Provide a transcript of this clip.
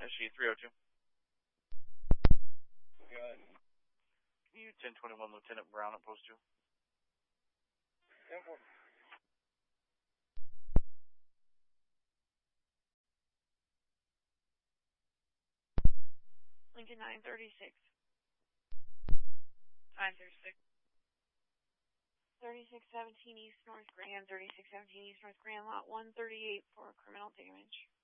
SG 302. Good. You 1021 Lieutenant Brown at Post 2. 10-4. Lincoln 936. 936. 3617 East North Grand, 3617 East North Grand, lot 138 for criminal damage.